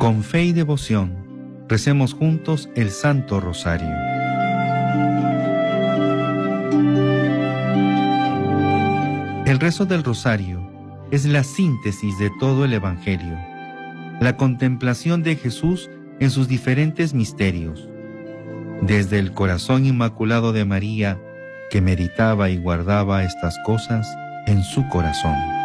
Con fe y devoción, recemos juntos el Santo Rosario. El rezo del Rosario es la síntesis de todo el Evangelio, la contemplación de Jesús en sus diferentes misterios, desde el corazón inmaculado de María, que meditaba y guardaba estas cosas en su corazón.